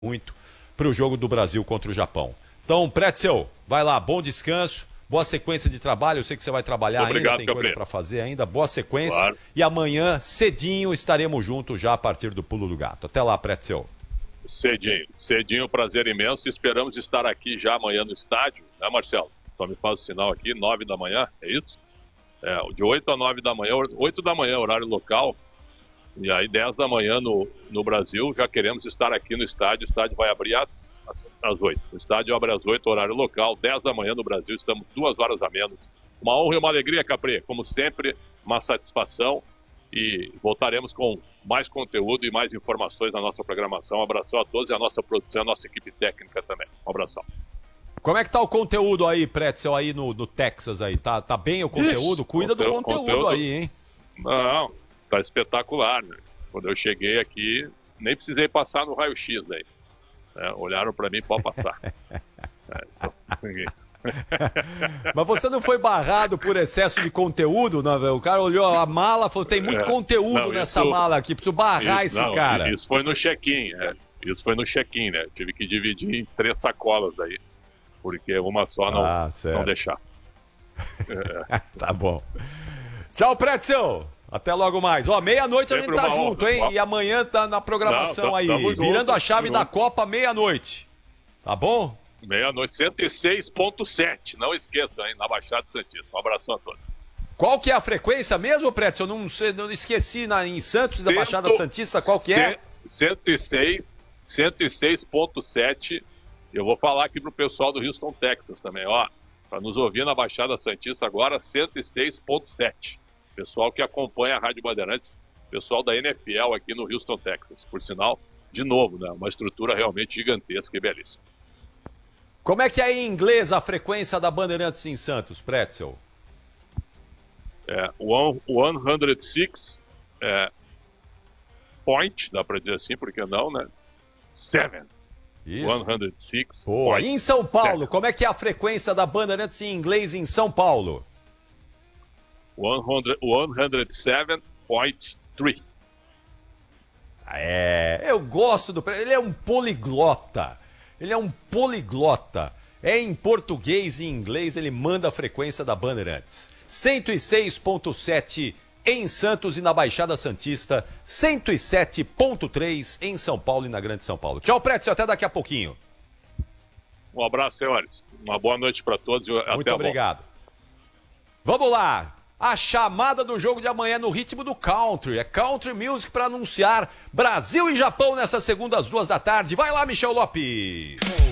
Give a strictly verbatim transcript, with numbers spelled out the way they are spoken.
muito para o jogo do Brasil contra o Japão. Então, Pretzel, vai lá, bom descanso, boa sequência de trabalho. Eu sei que você vai trabalhar Obrigado, ainda, tem coisa para fazer ainda. Boa sequência. Claro. E amanhã, cedinho, estaremos juntos já a partir do Pulo do Gato. Até lá, Pretzel. Cedinho, cedinho, prazer imenso. Esperamos estar aqui já amanhã no estádio, né, Marcelo? Só me faz o sinal aqui, nove da manhã, é isso? É, de oito a nove da manhã, oito da manhã, horário local. E aí, dez da manhã no, no Brasil, já queremos estar aqui no estádio. O estádio vai abrir às, às, às oito. O estádio abre às oito, horário local. dez da manhã no Brasil, estamos duas horas a menos. Uma honra e uma alegria, Capri. Como sempre, uma satisfação. E voltaremos com mais conteúdo e mais informações na nossa programação. Um abração a todos e a nossa produção, a nossa equipe técnica também. Um abração. Como é que tá o conteúdo aí, Pretzel, aí no, no Texas aí? Tá, tá bem o conteúdo? Isso, Cuida conteúdo, do conteúdo, conteúdo aí, hein? Não, tá espetacular, né? Quando eu cheguei aqui, nem precisei passar no raio-x aí. É, olharam para mim, pode passar. É, então, Mas você não foi barrado por excesso de conteúdo, não, velho? O cara olhou a mala e falou, tem muito É, conteúdo não, nessa isso- mala aqui, preciso barrar isso, esse não, cara. Isso foi no check-in, é. Isso foi no check-in, né? Tive que dividir em três sacolas aí, porque uma só não, Ah, certo. não deixar. Tá bom. Tchau, Pretzel. Até logo mais. Ó, meia-noite a gente Sempre tá uma junto, honra. hein? E amanhã tá na programação Não, tá- aí. tamo junto, Virando a chave tamo da junto. Copa, meia-noite. Tá bom? Meia-noite, cento e seis ponto sete. Não esqueçam, hein? Na Baixada Santista. Um abração a todos. Qual que é a frequência mesmo, Pretzel? Eu não, sei, não esqueci na, em Santos da Baixada Cento- Santista, qual que é? cento e seis, cento e seis ponto sete. Eu vou falar aqui pro pessoal do Houston, Texas também, ó. Para nos ouvir na Baixada Santista agora, cento e seis ponto sete. Pessoal que acompanha a Rádio Bandeirantes, pessoal da N F L aqui no Houston, Texas. Por sinal, de novo, né? Uma estrutura realmente gigantesca e belíssima. Como é que é em inglês a frequência da Bandeirantes em Santos, Pretzel? É, one- cento e seis é, point, dá para dizer assim, porque não, né? Seven. Isso. cento e seis Pô, point e em São Paulo, seven. como é que é a frequência da Bandeirantes em inglês em São Paulo? cento e sete ponto três. É, eu gosto do... Ele é um poliglota. Ele é um poliglota. É em português e em inglês, ele manda a frequência da Bandeirantes. cento e seis ponto sete em Santos e na Baixada Santista, cento e sete ponto três em São Paulo e na Grande São Paulo. Tchau, Pretzel, até daqui a pouquinho. Um abraço, senhores. Uma boa noite para todos e até Muito a obrigado. Vamos lá. A chamada do jogo de amanhã no ritmo do country. É country music para anunciar Brasil e Japão nessa segunda às duas da tarde. Vai lá, Michel Lopes.